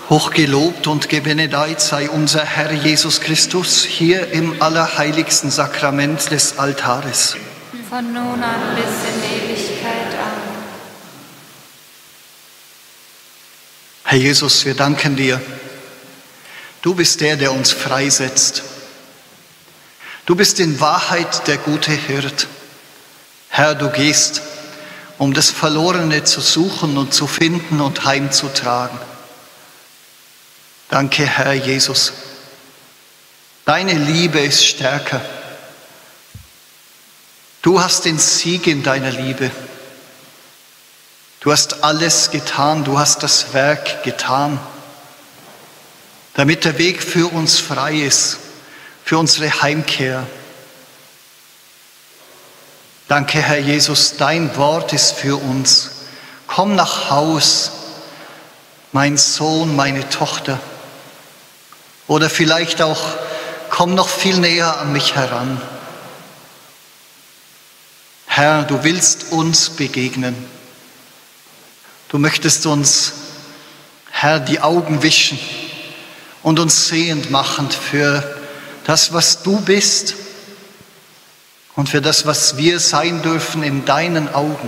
Hochgelobt und gebenedeit sei unser Herr Jesus Christus hier im allerheiligsten Sakrament des Altares. Von nun an bis in Ewigkeit. Amen. Herr Jesus, wir danken dir. Du bist der uns freisetzt. Du bist in Wahrheit der gute Hirt. Herr, du gehst, um das Verlorene zu suchen und zu finden und heimzutragen. Danke, Herr Jesus. Deine Liebe ist stärker. Du hast den Sieg in deiner Liebe. Du hast alles getan, du hast das Werk getan, damit der Weg für uns frei ist, für unsere Heimkehr. Danke, Herr Jesus, dein Wort ist für uns. Komm nach Haus, mein Sohn, meine Tochter. Oder vielleicht auch, komm noch viel näher an mich heran. Herr, du willst uns begegnen. Du möchtest uns, Herr, die Augen wischen und uns sehend machen für das, was du bist und für das, was wir sein dürfen in deinen Augen.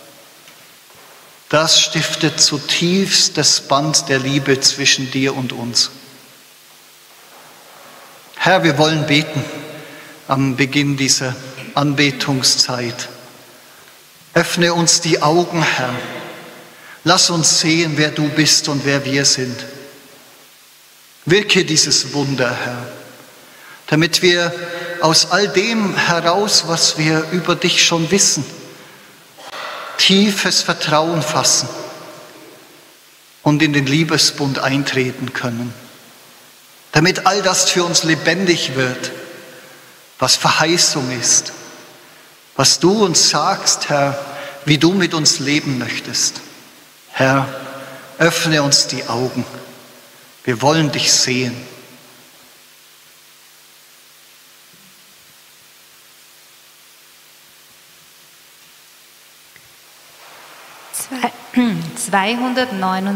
Das stiftet zutiefst das Band der Liebe zwischen dir und uns. Herr, wir wollen beten am Beginn dieser Anbetungszeit. Öffne uns die Augen, Herr. Lass uns sehen, wer du bist und wer wir sind. Wirke dieses Wunder, Herr, damit wir aus all dem heraus, was wir über dich schon wissen, tiefes Vertrauen fassen und in den Liebesbund eintreten können. Damit all das für uns lebendig wird, was Verheißung ist, was du uns sagst, Herr, wie du mit uns leben möchtest. Herr, öffne uns die Augen. Wir wollen dich sehen. Zwei 209